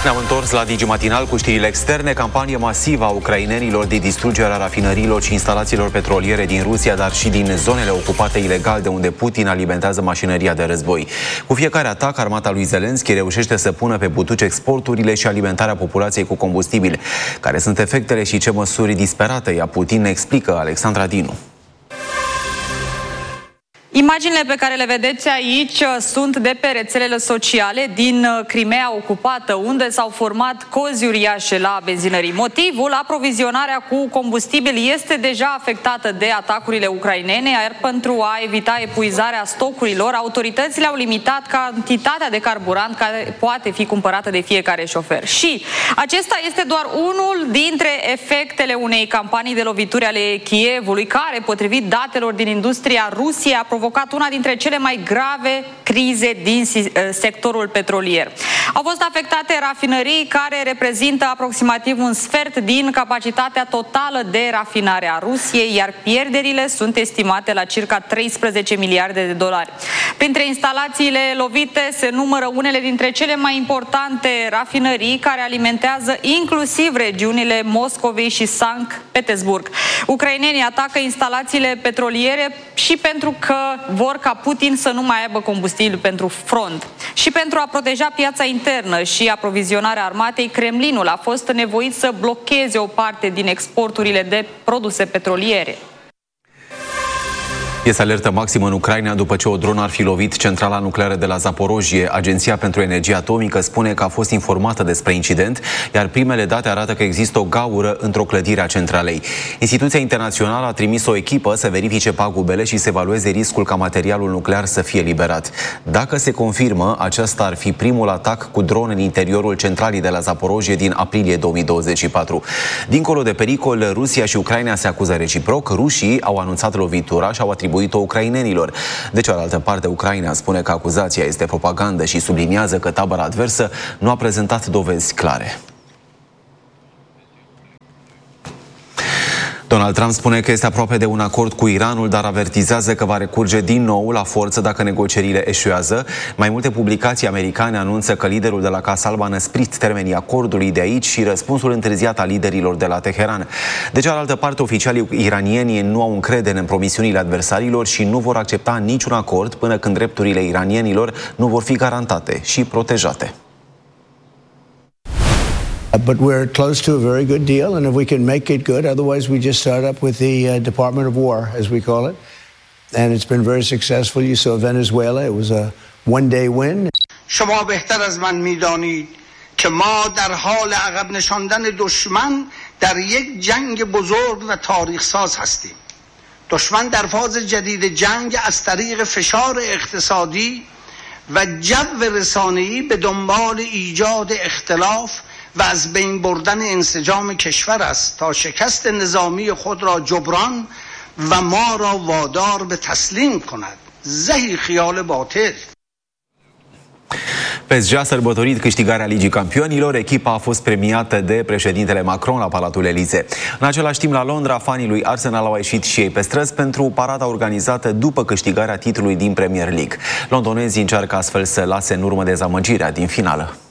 Ne-am întors la Digi Matinal cu știrile externe. Campanie masivă a ucrainenilor de distrugere a rafinăriilor și instalațiilor petroliere din Rusia, dar și din zonele ocupate ilegal de unde Putin alimentează mașinăria de război. Cu fiecare atac, armata lui Zelenski reușește să pună pe butuci exporturile și alimentarea populației cu combustibil. Care sunt efectele și ce măsuri disperate ia Putin, ne explică Alexandra Dinu. Imaginile pe care le vedeți aici sunt de pe rețelele sociale din Crimea ocupată, unde s-au format cozi uriașe la benzinării. Motivul, aprovizionarea cu combustibil este deja afectată de atacurile ucrainene, iar pentru a evita epuizarea stocurilor, autoritățile au limitat cantitatea de carburant care poate fi cumpărată de fiecare șofer. Și acesta este doar unul dintre efectele unei campanii de lovituri ale Kievului, care, potrivit datelor din industria Rusiei, a provocat una dintre cele mai grave crize din sectorul petrolier. Au fost afectate rafinării care reprezintă aproximativ un sfert din capacitatea totală de rafinare a Rusiei, iar pierderile sunt estimate la circa 13 miliarde de dolari. Printre instalațiile lovite se numără unele dintre cele mai importante rafinării care alimentează inclusiv regiunile Moscovei și Sankt Petersburg. Ucrainenii atacă instalațiile petroliere și pentru că vor ca Putin să nu mai aibă combustibil pentru front. Și pentru a proteja piața internă și aprovizionarea armatei, Kremlinul a fost nevoit să blocheze o parte din exporturile de produse petroliere. Este alertă maximă în Ucraina după ce o dronă ar fi lovit centrala nucleară de la Zaporojie. Agenția pentru Energie Atomică spune că a fost informată despre incident, iar primele date arată că există o gaură într-o clădire a centralei. Instituția internațională a trimis o echipă să verifice pagubele și să evalueze riscul ca materialul nuclear să fie liberat. Dacă se confirmă, acesta ar fi primul atac cu dron în interiorul centralei de la Zaporojie din aprilie 2024. Dincolo de pericol, Rusia și Ucraina se acuză reciproc. Rușii au anunțat lovitura și au atribuit-o ucrainenilor. De cealaltă parte, Ucraina spune că acuzația este propagandă și subliniază că tabăra adversă nu a prezentat dovezi clare. Donald Trump spune că este aproape de un acord cu Iranul, dar avertizează că va recurge din nou la forță dacă negocierile eșuează. Mai multe publicații americane anunță că liderul de la Casa Albă a năsprit termenii acordului de aici și răspunsul întârziat al liderilor de la Teheran. De cealaltă parte, oficialii iranieni nu au încredere în promisiunile adversarilor și nu vor accepta niciun acord până când drepturile iranienilor nu vor fi garantate și protejate. But we're close to a very good deal, and if we can make it good, otherwise we just start up with the Department of War, as we call it, and it's been very successful. You saw Venezuela; it was a one-day win. شما بهتر از من میدانید که ما در حال عقب نشاندن دشمن در یک جنگ بزرگ و تاریخ ساز هستیم. دشمن در فاز جدید جنگ از طریق فشار اقتصادی و جو رسانه‌ای به دنبال ایجاد اختلاف و از بین بردن انسجام کشور است تا شکست نظامی خود را جبران و ما را وادار به تسلیم کند. زهی خیال باطل. PSG a sărbătorit câștigarea Ligii Campionilor. Echipa a fost premiată de președintele Macron la Palatul Elysee. În același timp, la Londra, fanii lui Arsenal au ieșit și ei pe străzi pentru parada organizată după câștigarea titlului din Premier League. Londonezii încearcă astfel să lase în urmă dezamăgirea din finală.